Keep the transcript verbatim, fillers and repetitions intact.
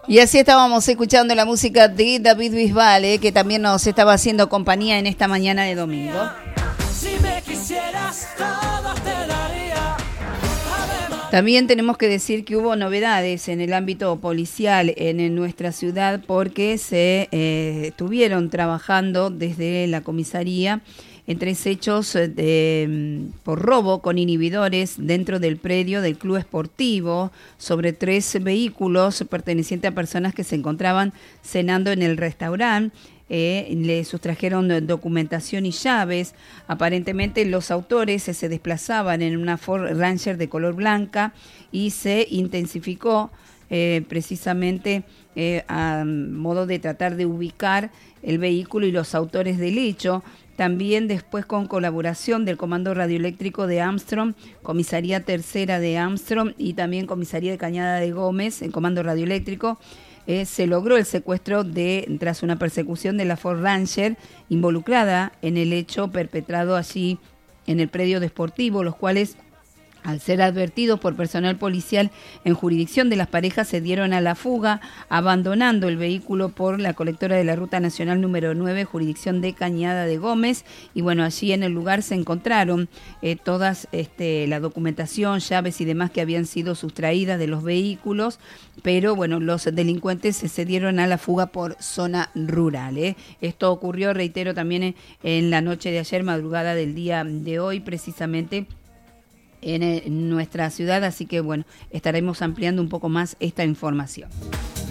Y así estábamos escuchando la música de David Bisbal, eh, que también nos estaba haciendo compañía en esta mañana de domingo. Si me quisieras, todo te daría. También tenemos que decir que hubo novedades en el ámbito policial en, en nuestra ciudad porque se eh, estuvieron trabajando desde la comisaría en tres hechos de, por robo con inhibidores dentro del predio del Club Esportivo sobre tres vehículos pertenecientes a personas que se encontraban cenando en el restaurante. Eh, le sustrajeron documentación y llaves. Aparentemente los autores se desplazaban en una Ford Ranger de color blanca y se intensificó eh, precisamente eh, a modo de tratar de ubicar el vehículo y los autores del hecho. También después con colaboración del Comando Radioeléctrico de Armstrong, Comisaría Tercera de Armstrong y también Comisaría de Cañada de Gómez, el Comando Radioeléctrico, eh, se logró el secuestro de, tras una persecución de la Ford Ranger involucrada en el hecho perpetrado allí en el predio deportivo, los cuales, al ser advertidos por personal policial en jurisdicción de las parejas, se dieron a la fuga, abandonando el vehículo por la colectora de la Ruta Nacional número nueve, jurisdicción de Cañada de Gómez. Y bueno, allí en el lugar se encontraron eh, todas este, la documentación, llaves y demás que habían sido sustraídas de los vehículos, pero bueno, los delincuentes se, se dieron a la fuga por zona rural. ¿eh? Esto ocurrió, reitero, también en, en la noche de ayer, madrugada del día de hoy, precisamente en nuestra ciudad, así que bueno, estaremos ampliando un poco más esta información.